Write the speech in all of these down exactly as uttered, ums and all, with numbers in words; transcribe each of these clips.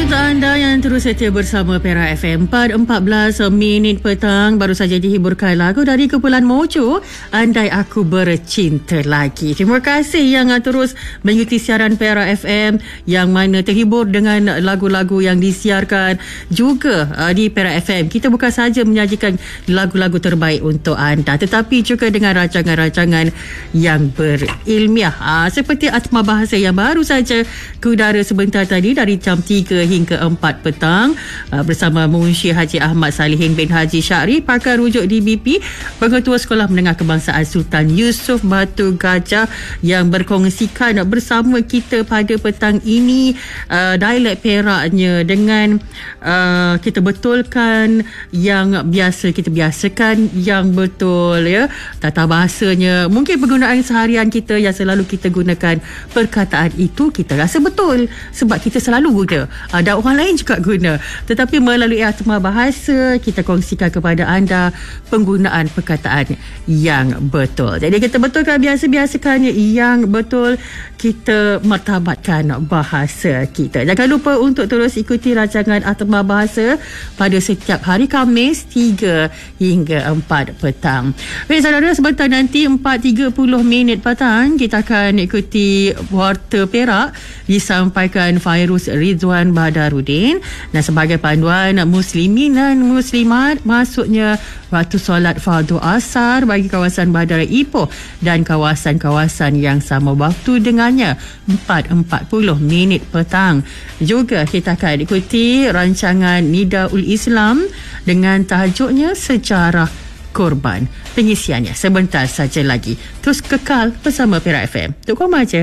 Untuk anda yang terus setia bersama Perak F M, empat empat belas minit petang baru saja dihiburkan lagu dari kumpulan Mojo, Andai Aku Bercinta Lagi. Terima kasih yang terus mengikuti siaran Perak F M, yang mana terhibur dengan lagu-lagu yang disiarkan juga uh, di Perak F M. Kita bukan sahaja menyajikan lagu-lagu terbaik untuk anda, tetapi juga dengan rancangan-rancangan yang berilmiah, uh, seperti Atma Bahasa yang baru saja ke udara sebentar tadi dari jam tiga hingga empat petang uh, bersama Munshi Haji Ahmad Salihin bin Haji Syari, pakar rujuk D B P, Pengetua Sekolah Menengah Kebangsaan Sultan Yusof Batu Gajah, yang berkongsikan bersama kita pada petang ini uh, dialek Peraknya dengan uh, kita betulkan yang biasa kita biasakan, yang betul ya, tata bahasanya. Mungkin penggunaan seharian kita yang selalu kita gunakan perkataan itu kita rasa betul sebab kita selalu guna, ada orang lain juga guna, tetapi melalui Atma Bahasa kita kongsikan kepada anda penggunaan perkataan yang betul. Jadi kita betulkan, biasa-biasakan yang betul, kita martabatkan bahasa kita. Jangan lupa untuk terus ikuti rancangan Atma Bahasa pada setiap hari Khamis tiga hingga empat petang. Baik saudara, sebentar nanti empat tiga puluh minit petang kita akan ikuti Warta Perak disampaikan Fairuz Ridwan Badarudin, dan sebagai panduan muslimin dan muslimat masuknya waktu solat fardu asar bagi kawasan Bandar Ipoh dan kawasan-kawasan yang sama waktu dengannya empat empat puluh minit petang. Juga kita akan ikuti rancangan Nidaul Islam dengan tajuknya Sejarah Korban. Pengisiannya sebentar saja lagi. Terus kekal bersama Perak F M. Tuk Koma je.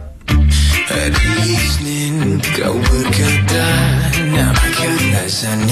Hari Isnin kau berkata nak makan azan